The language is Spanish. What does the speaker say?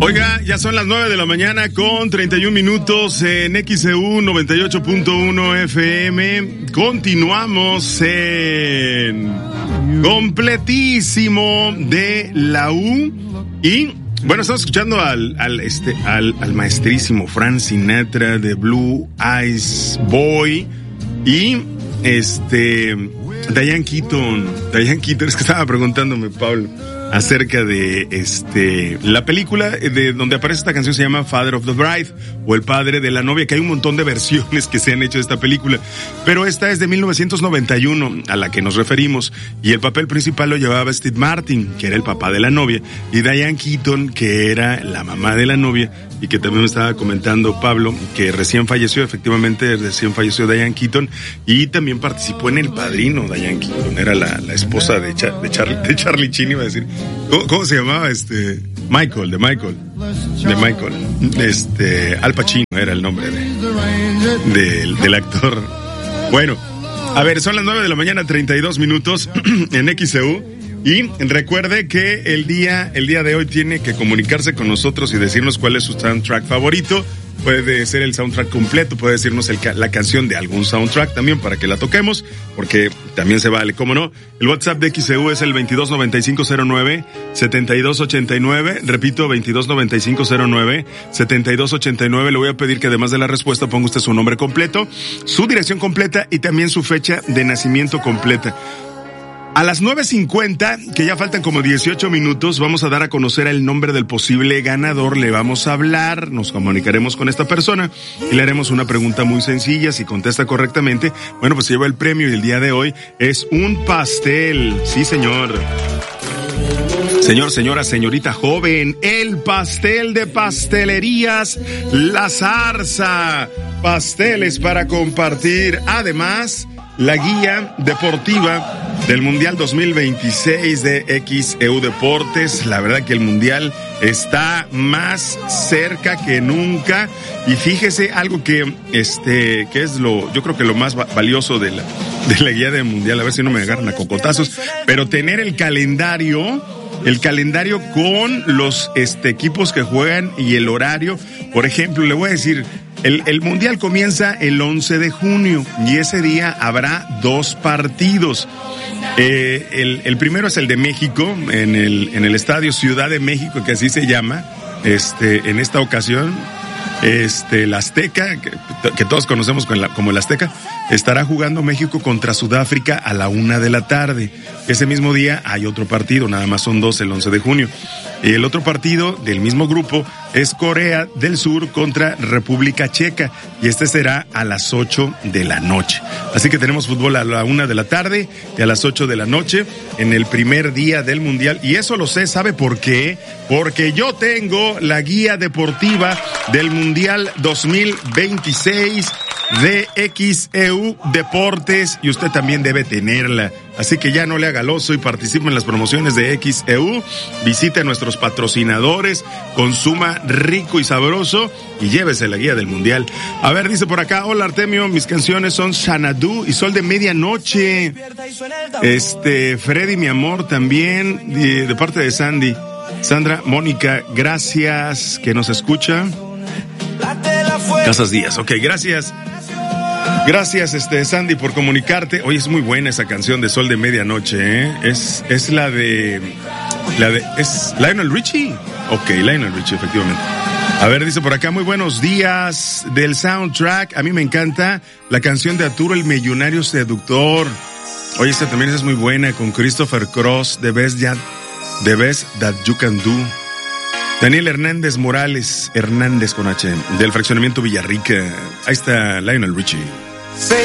Oiga, ya son las 9 de la mañana con 31 minutos en XEU 98.1 FM. Continuamos en completísimo de la U. Y bueno, estamos escuchando al maestrísimo Frank Sinatra de Blue Eyes Boy y Diane Keaton. Es que estaba preguntándome, Pablo, acerca de la película de donde aparece esta canción. Se llama Father of the Bride, o El Padre de la Novia, que hay un montón de versiones que se han hecho de esta película, pero esta es de 1991 a la que nos referimos, y el papel principal lo llevaba Steve Martin, que era el papá de la novia, y Diane Keaton, que era la mamá de la novia, y que también me estaba comentando Pablo, que recién falleció Diane Keaton, y también participó en El Padrino. Diane Keaton era la esposa de Charlie Sheen, iba a decir. ¿Cómo se llamaba? Michael. Al Pacino era el nombre del actor. Bueno, a ver, son las 9 de la mañana, 32 minutos en XEU. Y recuerde que el día de hoy tiene que comunicarse con nosotros y decirnos cuál es su soundtrack favorito. Puede ser el soundtrack completo, puede decirnos la canción de algún soundtrack también para que la toquemos, porque también se vale, ¿cómo no? El WhatsApp de XEU es el 229509-7289, repito, 229509-7289. Le voy a pedir que además de la respuesta ponga usted su nombre completo, su dirección completa y también su fecha de nacimiento completa. A las 9:50, que ya faltan como 18 minutos, vamos a dar a conocer el nombre del posible ganador. Le vamos a hablar, nos comunicaremos con esta persona y le haremos una pregunta muy sencilla. Si contesta correctamente, bueno, pues se lleva el premio, y el día de hoy es un pastel. Sí, señor. Señor, señora, señorita joven, el pastel de Pastelerías La Zarza. Pasteles para compartir. Además, la guía deportiva del Mundial 2026 de XEU Deportes. La verdad que el Mundial está más cerca que nunca. Y fíjese algo que que es yo creo que lo más valioso de la guía del Mundial, a ver si no me agarran a cocotazos, pero tener el calendario con los equipos que juegan y el horario. Por ejemplo, le voy a decir, el Mundial comienza el 11 de junio y ese día habrá 2 partidos. El primero es el de México, en el Estadio Ciudad de México, que así se llama, en esta ocasión. El Azteca, que todos conocemos como el Azteca, estará jugando México contra Sudáfrica a la 1 de la tarde. Ese mismo día hay otro partido, nada más son 2, el 11 de junio. El otro partido del mismo grupo es Corea del Sur contra República Checa, y será a las 8 de la noche. Así que tenemos fútbol a la 1 de la tarde y a las 8 de la noche en el primer día del Mundial. Y eso lo sé, ¿sabe por qué? Porque yo tengo la guía deportiva del Mundial 2026 de XEU Deportes, y usted también debe tenerla. Así que ya no le haga el oso y participe en las promociones de XEU. Visite a nuestros patrocinadores, consuma rico y sabroso y llévese la guía del Mundial. A ver, dice por acá: hola Artemio, mis canciones son Xanadu y Sol de Medianoche. Freddy, mi amor, también, de parte de Sandy. Sandra, Mónica, gracias, que nos escucha. Casas Díaz, ok, gracias. Gracias, Sandy, por comunicarte. Oye, es muy buena esa canción de Sol de Medianoche, ¿eh? Es la de ¿es Lionel Richie? Ok, Lionel Richie, efectivamente. A ver, dice por acá: muy buenos días. Del soundtrack, a mí me encanta la canción de Arturo el Millonario Seductor. Oye, esta también es muy buena, con Christopher Cross, The Best That You Can Do. Daniel Hernández Morales, Hernández con H, del fraccionamiento Villarrica. Ahí está Lionel Richie.